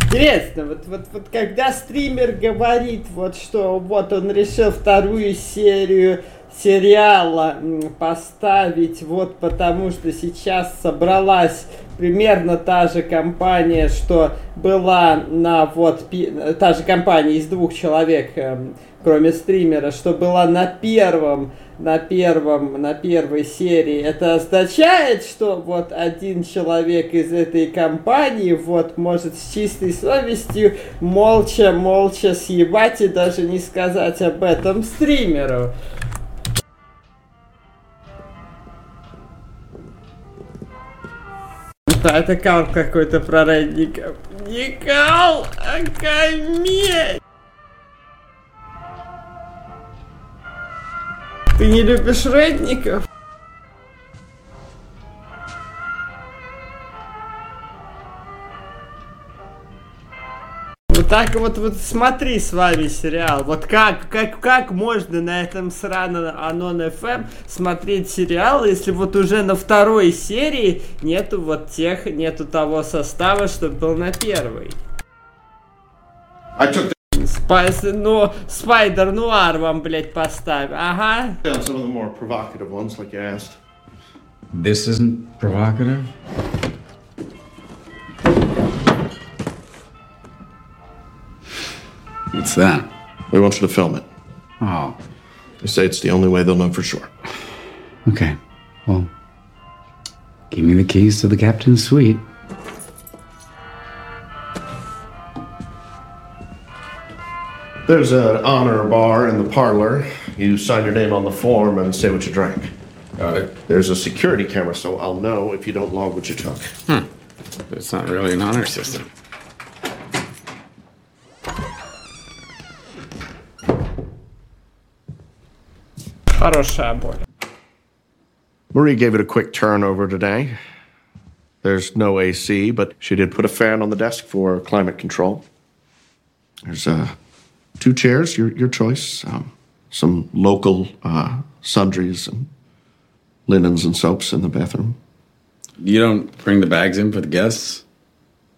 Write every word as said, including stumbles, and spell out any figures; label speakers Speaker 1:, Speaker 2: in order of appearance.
Speaker 1: Интересно, вот, вот, вот когда стример говорит, вот что вот он решил вторую серию сериала поставить, вот потому что сейчас собралась примерно та же компания, что была на вот, та же компания из двух человек, кроме стримера, что была на первом, на первом, на первой серии. Это означает, что вот один человек из этой компании вот может с чистой совестью молча, молча съебать и даже не сказать об этом стримеру. Да, это Кал какой-то про Редников. Не Кал, а комедь. Ты не любишь Редников? Вот так вот, вот смотри с вами сериал. Вот как, как, как можно на этом сраном Анон эф эм смотреть сериал, если вот уже на второй серии нету вот тех, нету того состава, что был на первой.
Speaker 2: I took
Speaker 1: Спайс, ну, Спайдер Нуар вам, блядь, поставь. Ага.
Speaker 2: down some of the more provocative ones, like you asked.
Speaker 3: This isn't provocative? What's that?
Speaker 2: We want you to film it.
Speaker 3: Oh.
Speaker 2: They say it's the only way they'll know for sure.
Speaker 3: Okay. Well, give me the keys to the captain's suite.
Speaker 2: There's an honor bar in the parlor. You sign your name on the form and say what you drank.
Speaker 3: Got it.
Speaker 2: There's a security camera, so I'll know if you don't log what you took.
Speaker 3: Hmm. It's not really an honor system.
Speaker 1: Хорошая боль.
Speaker 2: Marie gave it a quick turnover today. There's no A C, but she did put a fan on the desk for climate control. There's uh, two chairs, your your choice. Um, some local uh, sundries and linens and soaps in the bathroom.
Speaker 3: You don't bring the bags in for the guests?